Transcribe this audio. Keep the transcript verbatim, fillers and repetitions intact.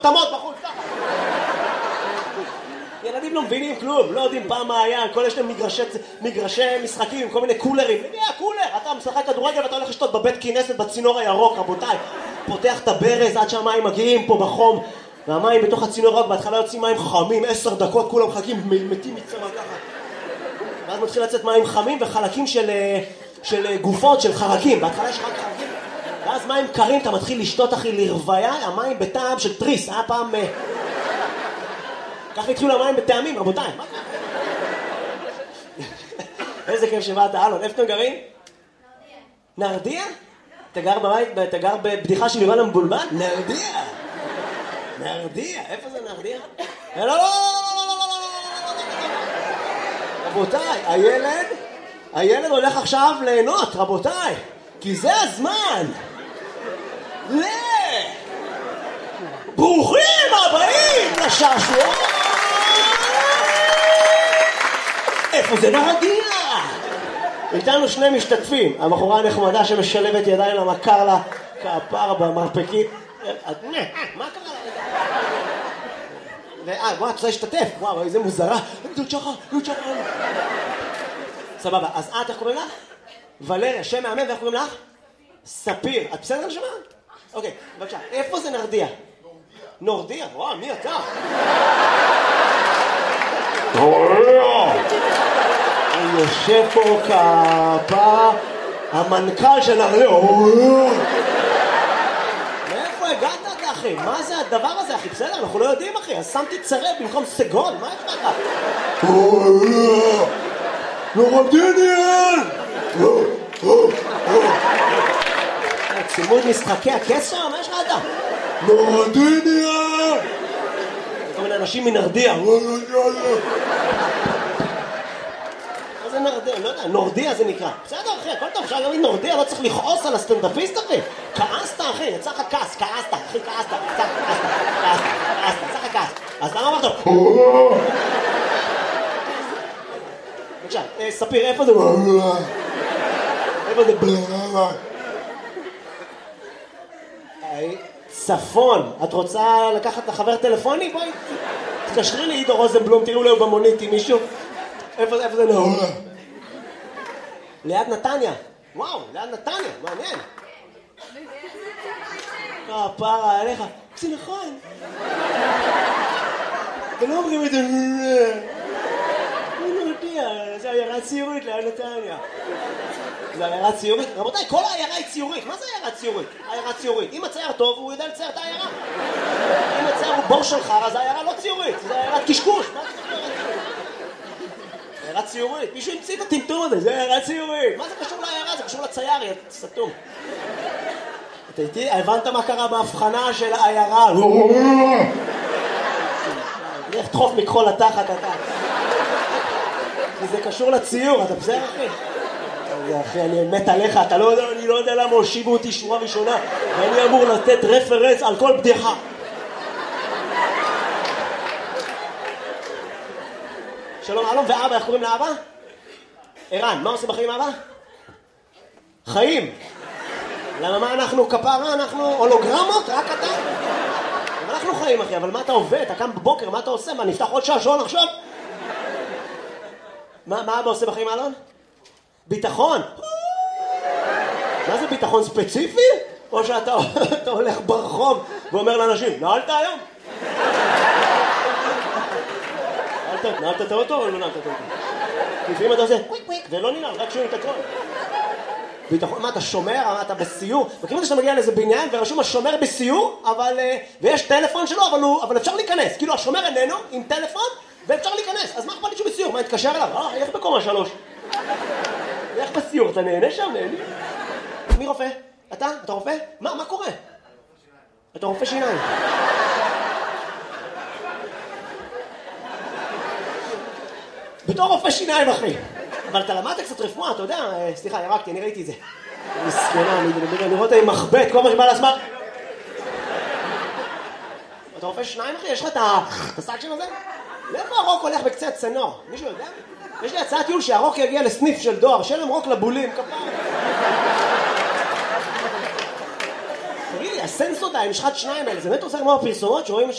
תמות בחוץ, ככה. ילדים לא מבינים כלום, לא יודעים פעם מה היה, כל יש להם מגרשי, מגרשי משחקים, כל מיני קולרים. הנה הקולר, אתה משחק כדורגל ואתה הולך לשתות בבית כנסת בצינור הירוק, רבותיי. פותח את הברז עד שהמים מגיעים פה בחום, והמים בתוך הצינור הירוק, בהתחלה יוצאים מים חמים, עשר דקות כולם מחכים, מתים מצמא ככה. ואז מתחיל לצאת מים חמים וחלקים של, של גופות, של חרקים. בהתחלה יש רק חרקים, ואז מים קרים, אתה מתחיל לשתות אחי לרוויה, המים בטעם של טריס, היה פעם... ככה התחילו המים בטעמים, רבותיי. מה קרה? איזה כיף שבאת, אלון. איפה אתם גרים? נרדיה. נרדיה? אתה גר בבית, אתה גר בבדיחה של יובל המבולבל? נרדיה. נרדיה. איפה זה נרדיה? לא, לא, לא, לא, לא, לא, רבותיי, הילד, הילד הולך עכשיו ליהנות, רבותיי. כי זה הזמן. ל... ברוכים הבאים לשעשוע. איפה זה נרדיה? איתנו שני משתתפים, הבחורה הנחמדה שמשלבת ידיים למכר לה כפר במרפקית. מה קרה לה? אה, בוא, את רוצה להשתתף? וואו, איזה מוזרה. זאת שחר, זאת שחר. סבבה, אז את, איך קוראים לך? ולריה, שם מאמן, ואיך קוראים לך? ספיר. את בסדר לשמה? אוקיי, בבקשה. איפה זה נרדיה? נורדיה. וואו, מי אתה? אני יושב פה כפה המנכ"ל של נרדיה. מאיפה הגעת אתה אחי? מה זה הדבר הזה אחי? בסדר, אנחנו לא יודעים אחי. אז שמתי צרב במקום סגול. מה יש לך? נורדיניאל! צימוד משחקי הקשר? מה יש לך אתה? נורדיניאל! כל מיני אנשים מנרדיה. מה זה נרדיה? לא יודע, נורדיה זה נקרא. בסדר אחי, הכל טוב, אפשר להגיד נורדיה, לא צריך לכעוס על הסטנדאפיסט אחי. כעסת אחי, יצא לך כעס, כעסת, אחי כעסת, כעסת, כעסת, כעסת, יצא לך כעס. אז למה אמרת? בבקשה, ספיר, איפה זה? איפה זה? צפון, את רוצה לקחת לחבר טלפוני? בואי, תקשרי לי עידו רוזנבלום, תראו לו במונית עם מישהו. איפה זה, איפה זה נהור? ליד נתניה. וואו, ליד נתניה, מעניין. כפרה עליך. זה נכון. אתם לא אומרים את זה. אני לא יודע, זה עיירה ציורית ליד נתניה. זה עיירה ציורית? רבותיי, כל העיירה היא ציורית. מה זה עיירה ציורית? עיירה ציורית. אם הצייר טוב, הוא יודע לצייר את העיירה. אם הצייר הוא בור של חרא, זה עיירה לא ציורית. זה עיירת קשקוש. מה זה עיירה ציורית? מישהו המציא את הטמטום הזה, זה עיירה ציורית. מה זה קשור לעיירה? זה קשור לצייר, יא סתום. אתה איתי? הבנת מה קרה בהבחנה של העיירה? איך תחוף מכחול לתחת אתה. זה קשור לציור, אתה בסדר אחי? אחי, אני מת עליך, אתה לא יודע, אני לא יודע למה הושיבו אותי שורה ראשונה ואני אמור לתת רפרנס על כל בדיחה. שלום, אלון ואבא, איך קוראים לאבא? ערן, מה עושה בחיים אבא? חיים. למה מה אנחנו כפרה? אנחנו הולוגרמות? רק אתה? אבל אנחנו חיים אחי, אבל מה אתה עובד? אתה קם בבוקר, מה אתה עושה? מה, נפתח עוד שעשון עכשיו? מה, מה אבא עושה בחיים אלון? ביטחון. מה זה ביטחון ספציפי? או שאתה אתה הולך ברחוב ואומר לאנשים, נעלת היום? נעלת, נעלת את האוטו או לא נעלת את האוטו? לפעמים אתה עושה קוויק קוויק ולא ננעל, רק שומעים את הכל. ביטחון, מה אתה שומר? מה אתה בסיור? וכאילו שאתה מגיע לאיזה בניין ורשום השומר בסיור, אבל, ויש טלפון שלו, אבל, הוא, אבל אפשר להיכנס. כאילו השומר איננו עם טלפון ואפשר להיכנס. אז מה אכפת לי שהוא בסיור? מה, התקשר אליו? אה, איך בקומה שלוש? איך בסיור? אתה נהנה שם? נהנה? מי רופא? אתה? אתה רופא? מה? מה קורה? אתה רופא שיניים. בתור רופא שיניים, אחי. אבל אתה למדת קצת רפואה, אתה יודע? סליחה, ירקתי, אני ראיתי את זה. מסכנה, אני רואה אותה עם מחבט, כל מה שבא לעצמה. אתה רופא שיניים, אחי? יש לך את הסאקשן הזה? לאיפה הרוק הולך בקצה הצנור? מישהו יודע? יש לי הצעת טיול שהרוק יגיע לסניף של דואר, שאין להם רוק לבולים, כפר. תגיד לי, סנסודיים, יש לך את שניים האלה, זה באמת עוזר כמו הפרסומות, שרואים